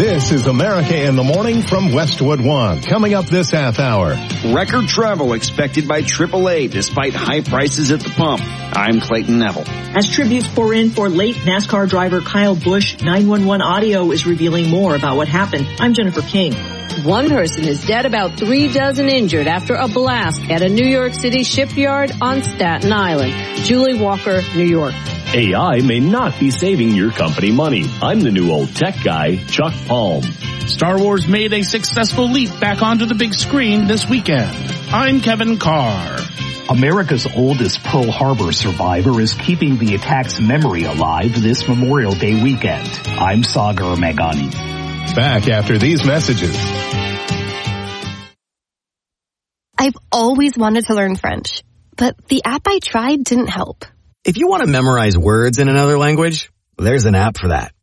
This is America in the Morning from Westwood One. Coming up this half hour. Record travel expected by AAA despite high prices at the pump. I'm Clayton Neville. As tributes pour in for late NASCAR driver Kyle Busch, 911 audio is revealing more about what happened. I'm Jennifer King. One person is dead, about 3 dozen injured after a blast at a New York City shipyard on Staten Island. Julie Walker, New York. AI may not be saving your company money. I'm the new old tech guy, Chuck Palm. Star Wars made a successful leap back onto the big screen this weekend. I'm Kevin Carr. America's oldest Pearl Harbor survivor is keeping the attack's memory alive this Memorial Day weekend. I'm Sagar Meghani. Back after these messages. I've always wanted to learn French, but the app I tried didn't help. If you want to memorize words in another language, there's an app for that.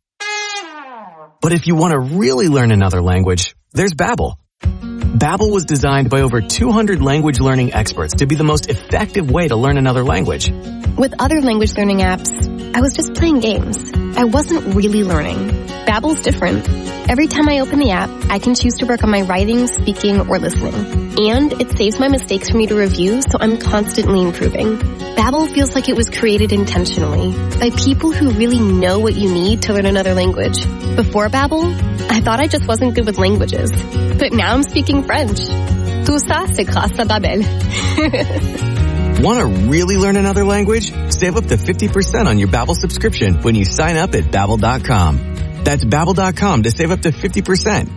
But if you want to really learn another language, there's Babbel. Babbel was designed by over 200 language learning experts to be the most effective way to learn another language. With other language learning apps, I was just playing games. I wasn't really learning. Babbel's different. Every time I open the app, I can choose to work on my writing, speaking, or listening. And it saves my mistakes for me to review, so I'm constantly improving. Babbel feels like it was created intentionally by people who really know what you need to learn another language. Before Babbel, I thought I just wasn't good with languages. But now I'm speaking French. Tout ça, c'est grâce à Babbel. Want to really learn another language? Save up to 50% on your Babbel subscription when you sign up at Babbel.com. That's Babbel.com to save up to 50%.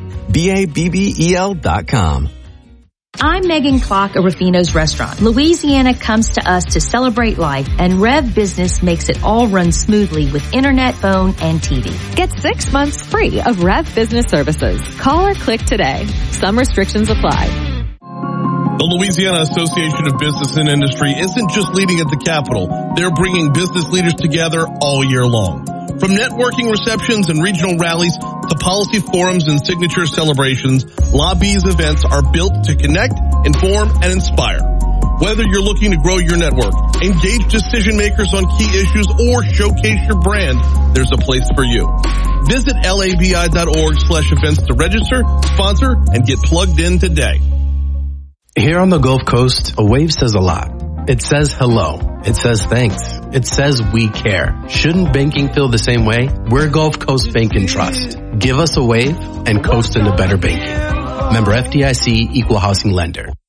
Babbel.com. I'm Megan Clark of Rufino's Restaurant. Louisiana comes to us to celebrate life, and Rev Business makes it all run smoothly with internet, phone, and TV. Get 6 months free of Rev Business services. Call or click today. Some restrictions apply. The Louisiana Association of Business and Industry isn't just leading at the Capitol. They're bringing business leaders together all year long. From networking receptions and regional rallies to policy forums and signature celebrations, Lobby's events are built to connect, inform, and inspire. Whether you're looking to grow your network, engage decision makers on key issues, or showcase your brand, there's a place for you. Visit labi.org/events to register, sponsor, and get plugged in today. Here on the Gulf Coast, a wave says a lot. It says hello. It says thanks. It says we care. Shouldn't banking feel the same way? We're Gulf Coast Bank and Trust. Give us a wave and coast into better banking. Member FDIC, Equal Housing Lender.